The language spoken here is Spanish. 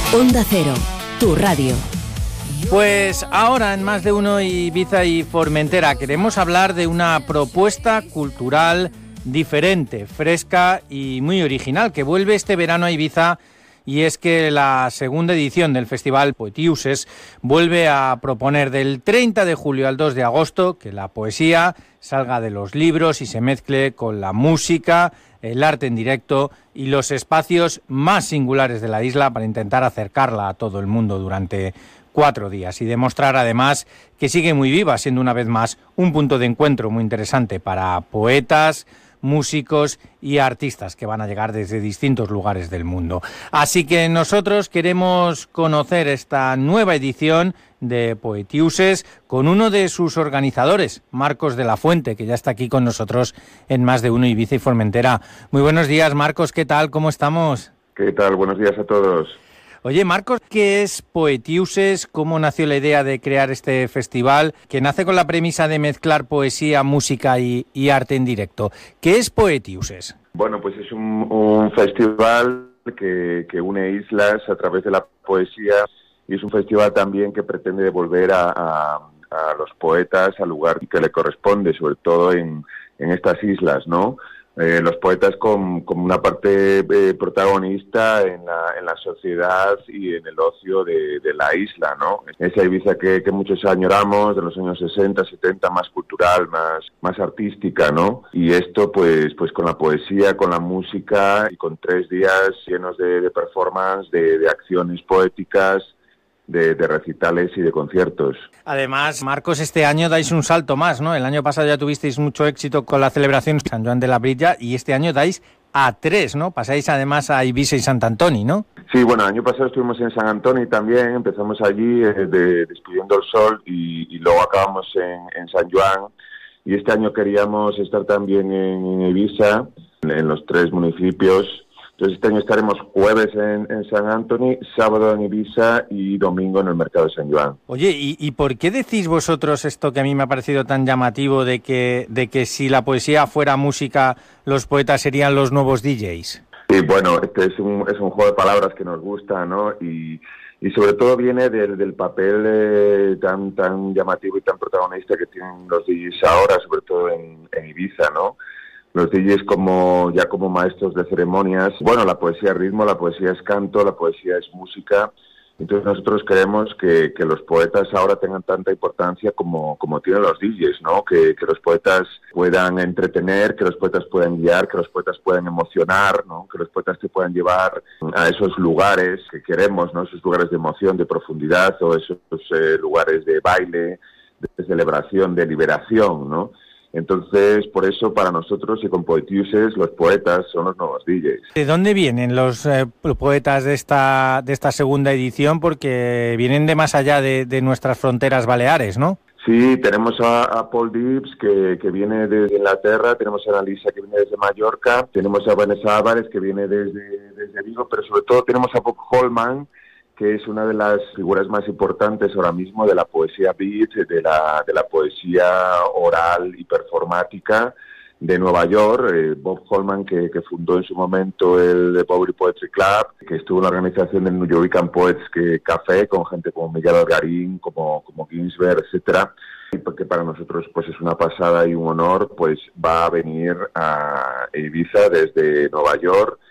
Onda Cero, tu radio. Pues ahora en Más de Uno Ibiza y Formentera queremos hablar de una propuesta cultural diferente, fresca y muy original que vuelve este verano a Ibiza, y es que la segunda edición del Festival Poetiuses vuelve a proponer del 30 de julio al 2 de agosto que la poesía salga de los libros y se mezcle con la música, el arte en directo y los espacios más singulares de la isla para intentar acercarla a todo el mundo durante 4 días y demostrar además que sigue muy viva, siendo una vez más un punto de encuentro muy interesante para poetas, músicos y artistas que van a llegar desde distintos lugares del mundo. Así que nosotros queremos conocer esta nueva edición de Poetiuses con uno de sus organizadores, Marcos de la Fuente, que ya está aquí con nosotros en Más de Uno Ibiza y Formentera. Muy buenos días, Marcos, ¿qué tal? ¿Cómo estamos? ¿Qué tal? Buenos días a todos. Oye, Marcos, ¿qué es Poetiuses? ¿Cómo nació la idea de crear este festival que nace con la premisa de mezclar poesía, música y arte en directo? ¿Qué es Poetiuses? Bueno, pues es un festival que une islas a través de la poesía, y es un festival también que pretende devolver a los poetas al lugar que le corresponde, sobre todo en estas islas, ¿no? Los poetas con una parte protagonista en la sociedad y en el ocio de la isla, ¿no? Esa Ibiza que muchos añoramos, de los años 60, 70, más cultural, más artística, ¿no? Y esto pues con la poesía, con la música y con 3 días llenos de performance, de acciones poéticas, de recitales y de conciertos. Además, Marcos, este año dais un salto más, ¿no? El año pasado ya tuvisteis mucho éxito con la celebración San Joan de la Brilla y este año dais a 3, ¿no? Pasáis además a Ibiza y Sant Antoni, ¿no? Sí, bueno, el año pasado estuvimos en San Antoni también, empezamos allí despidiendo el sol y luego acabamos en San Joan, y este año queríamos estar también en Ibiza, en los 3 municipios. Entonces este año estaremos jueves en San Antoni, sábado en Ibiza y domingo en el mercado de San Joan. Oye, ¿y por qué decís vosotros esto que a mí me ha parecido tan llamativo de que si la poesía fuera música, los poetas serían los nuevos DJs? Sí, bueno, este es un juego de palabras que nos gusta, ¿no? Y sobre todo viene del papel tan llamativo y tan protagonista que tienen los DJs ahora, sobre todo en Ibiza, ¿no? Los DJs como maestros de ceremonias. Bueno, la poesía es ritmo, la poesía es canto, la poesía es música. Entonces nosotros queremos que los poetas ahora tengan tanta importancia como tienen los DJs, ¿no? Que los poetas puedan entretener, que los poetas puedan guiar, que los poetas puedan emocionar, ¿no? Que los poetas te puedan llevar a esos lugares que queremos, ¿no? Esos lugares de emoción, de profundidad, o esos lugares de baile, de celebración, de liberación, ¿no? Entonces, por eso, para nosotros y con Poetiuses, los poetas son los nuevos DJs. ¿De dónde vienen los poetas de esta segunda edición? Porque vienen de más allá de nuestras fronteras baleares, ¿no? Sí, tenemos a Paul Dibbs, que viene desde Inglaterra, tenemos a Annalisa, que viene desde Mallorca, tenemos a Vanessa Álvarez, que viene desde Vigo, pero sobre todo tenemos a Bob Holman, que es una de las figuras más importantes ahora mismo de la poesía beat, de la poesía oral y performática de Nueva York. Bob Holman, que fundó en su momento el The Bowery Poetry Club, que estuvo en la organización del New York Poets Café, con gente como Miguel Algarín, como Ginsberg, etcétera. Y porque para nosotros pues es una pasada y un honor, pues va a venir a Ibiza desde Nueva York,